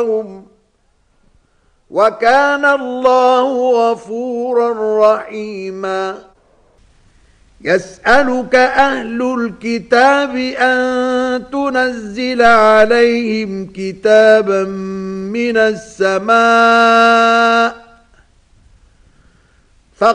صدورهم وكان الله غفورا رحيما يسألك أهل الكتاب أن تنزل عليهم كتابا من السماء